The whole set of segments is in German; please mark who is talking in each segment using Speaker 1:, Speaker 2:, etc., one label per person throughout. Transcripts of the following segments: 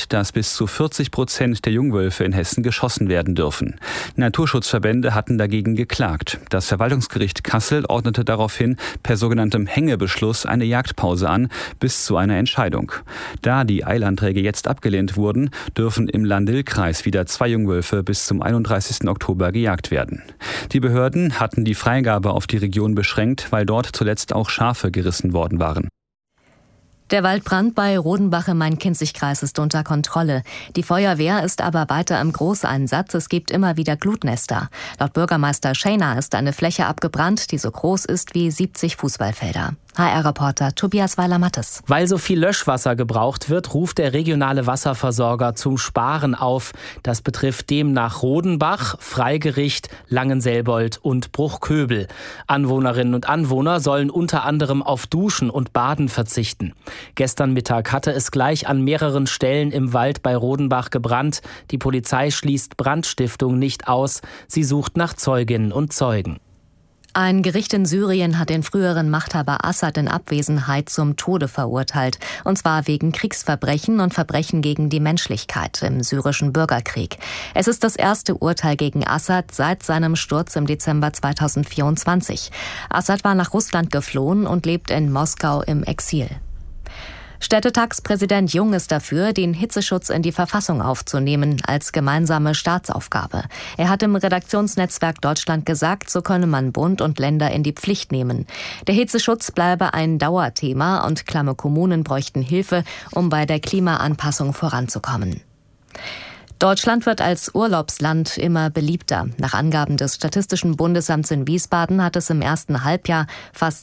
Speaker 1: verhängt, dass bis zu 40% der Jungwölfe in Hessen geschossen werden dürfen. Naturschutzverbände hatten dagegen geklagt. Das Verwaltungsgericht Kassel ordnete daraufhin per sogenanntem Hängebeschluss eine Jagdpause an, bis zu einer Entscheidung. Da die Eilanträge jetzt abgelehnt wurden, dürfen im Lahn-Dill-Kreis wieder 2 Jungwölfe bis zum 31. Oktober gejagt werden. Die Behörden hatten die Freigabe auf die Region beschränkt, weil dort zuletzt auch Schafe gerissen worden waren.
Speaker 2: Der Waldbrand bei Rodenbach im Main-Kinzig-Kreis ist unter Kontrolle. Die Feuerwehr ist aber weiter im Großeinsatz. Es gibt immer wieder Glutnester. Laut Bürgermeister Schäner ist eine Fläche abgebrannt, die so groß ist wie 70 Fußballfelder. HR-Reporter Tobias Weiler-Mattes.
Speaker 3: Weil so viel Löschwasser gebraucht wird, ruft der regionale Wasserversorger zum Sparen auf. Das betrifft demnach Rodenbach, Freigericht, Langenselbold und Bruchköbel. Anwohnerinnen und Anwohner sollen unter anderem auf Duschen und Baden verzichten. Gestern Mittag hatte es gleich an mehreren Stellen im Wald bei Rodenbach gebrannt. Die Polizei schließt Brandstiftung nicht aus. Sie sucht nach Zeuginnen und Zeugen.
Speaker 2: Ein Gericht in Syrien hat den früheren Machthaber Assad in Abwesenheit zum Tode verurteilt. Und zwar wegen Kriegsverbrechen und Verbrechen gegen die Menschlichkeit im syrischen Bürgerkrieg. Es ist das erste Urteil gegen Assad seit seinem Sturz im Dezember 2024. Assad war nach Russland geflohen und lebt in Moskau im Exil. Städtetagspräsident Jung ist dafür, den Hitzeschutz in die Verfassung aufzunehmen als gemeinsame Staatsaufgabe. Er hat im Redaktionsnetzwerk Deutschland gesagt, so könne man Bund und Länder in die Pflicht nehmen. Der Hitzeschutz bleibe ein Dauerthema und klamme Kommunen bräuchten Hilfe, um bei der Klimaanpassung voranzukommen. Deutschland wird als Urlaubsland immer beliebter. Nach Angaben des Statistischen Bundesamts in Wiesbaden hat es im ersten Halbjahr fast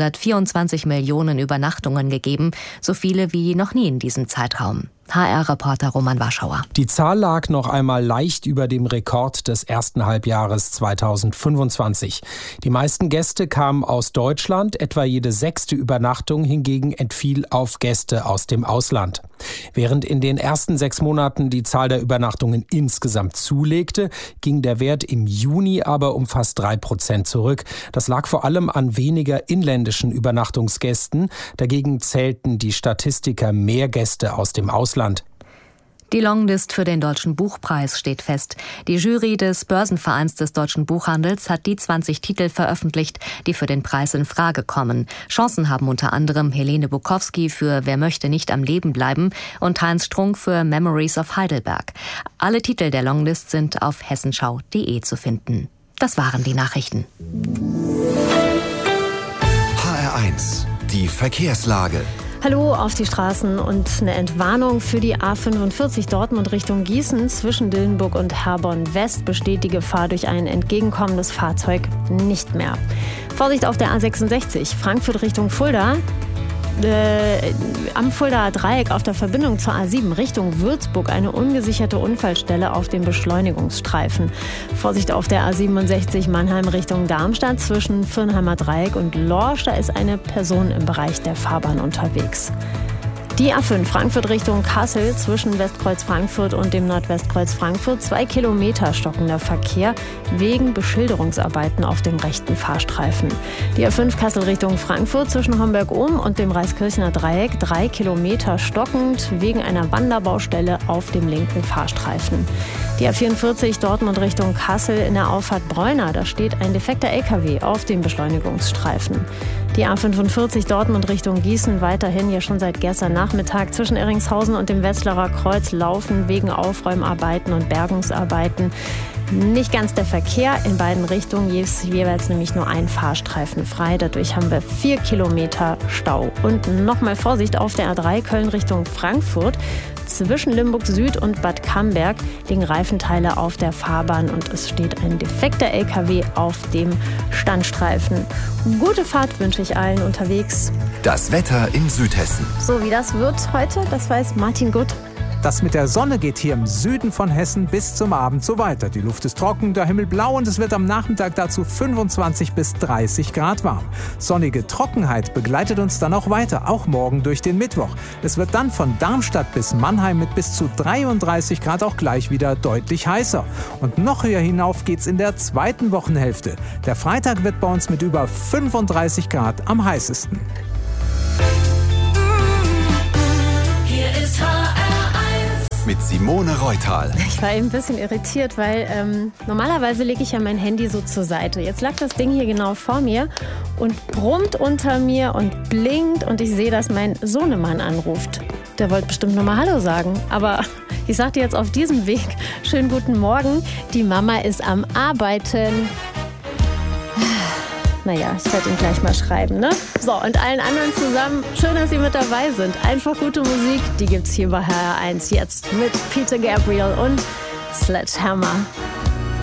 Speaker 2: 224 Millionen Übernachtungen gegeben, so viele wie noch nie in diesem Zeitraum. HR-Reporter Roman Warschauer.
Speaker 4: Die Zahl lag noch einmal leicht über dem Rekord des ersten Halbjahres 2025. Die meisten Gäste kamen aus Deutschland, etwa jede 6. Übernachtung hingegen entfiel auf Gäste aus dem Ausland. Während in den ersten 6 Monaten die Zahl der Übernachtungen insgesamt zulegte, ging der Wert im Juni aber um fast 3% zurück. Das lag vor allem an weniger inländischen Übernachtungsgästen. Dagegen zählten die Statistiker mehr Gäste aus dem Ausland.
Speaker 2: Die Longlist für den Deutschen Buchpreis steht fest. Die Jury des Börsenvereins des deutschen Buchhandels hat die 20 Titel veröffentlicht, die für den Preis in Frage kommen. Chancen haben unter anderem Helene Bukowski für Wer möchte nicht am Leben bleiben und Heinz Strunk für Memories of Heidelberg. Alle Titel der Longlist sind auf hessenschau.de zu finden. Das waren die Nachrichten.
Speaker 5: HR1, die Verkehrslage.
Speaker 6: Hallo auf die Straßen und eine Entwarnung für die A45 Dortmund Richtung Gießen. Zwischen Dillenburg und Herborn West besteht die Gefahr durch ein entgegenkommendes Fahrzeug nicht mehr. Vorsicht auf der A66 Frankfurt Richtung Fulda. Am Fuldaer Dreieck auf der Verbindung zur A7 Richtung Würzburg eine ungesicherte Unfallstelle auf dem Beschleunigungsstreifen. Vorsicht auf der A67 Mannheim Richtung Darmstadt zwischen Fürnheimer Dreieck und Lorsch. Da ist eine Person im Bereich der Fahrbahn unterwegs. Die A5 Frankfurt Richtung Kassel zwischen Westkreuz Frankfurt und dem Nordwestkreuz Frankfurt 2 Kilometer stockender Verkehr wegen Beschilderungsarbeiten auf dem rechten Fahrstreifen. Die A5 Kassel Richtung Frankfurt zwischen Homberg-Ohm und dem Reiskirchener Dreieck 3 Kilometer stockend wegen einer Wanderbaustelle auf dem linken Fahrstreifen. Die A44 Dortmund Richtung Kassel in der Auffahrt Bräuner, da steht ein defekter LKW auf dem Beschleunigungsstreifen. Die A45 Dortmund Richtung Gießen weiterhin ja schon seit gestern Nachmittag zwischen Erringshausen und dem Wetzlarer Kreuz laufen wegen Aufräumarbeiten und Bergungsarbeiten nicht ganz der Verkehr in beiden Richtungen, jeweils nämlich nur ein Fahrstreifen frei. Dadurch haben wir 4 Kilometer Stau. Und nochmal Vorsicht auf der A3 Köln Richtung Frankfurt. Zwischen Limburg Süd und Bad Camberg liegen Reifenteile auf der Fahrbahn und es steht ein defekter LKW auf dem Standstreifen. Gute Fahrt wünsche ich allen unterwegs.
Speaker 5: Das Wetter in Südhessen.
Speaker 6: So wie das wird heute, das weiß Martin Gutt.
Speaker 7: Das mit der Sonne geht hier im Süden von Hessen bis zum Abend so weiter. Die Luft ist trocken, der Himmel blau und es wird am Nachmittag dazu 25 bis 30 Grad warm. Sonnige Trockenheit begleitet uns dann auch weiter, auch morgen durch den Mittwoch. Es wird dann von Darmstadt bis Mannheim mit bis zu 33 Grad auch gleich wieder deutlich heißer. Und noch höher hinauf geht's in der zweiten Wochenhälfte. Der Freitag wird bei uns mit über 35 Grad am heißesten.
Speaker 8: Hier ist
Speaker 5: mit Simone Reutal.
Speaker 6: Ich war eben ein bisschen irritiert, weil normalerweise lege ich ja mein Handy so zur Seite. Jetzt lag das Ding hier genau vor mir und brummt unter mir und blinkt und ich sehe, dass mein Sohnemann anruft. Der wollte bestimmt nochmal Hallo sagen, aber ich sagte jetzt auf diesem Weg, schönen guten Morgen, die Mama ist am Arbeiten. Naja, ich werde ihn gleich mal schreiben, ne? So, und allen anderen zusammen, schön, dass Sie mit dabei sind. Einfach gute Musik, die gibt's hier bei HR1 jetzt mit Peter Gabriel und Sledgehammer.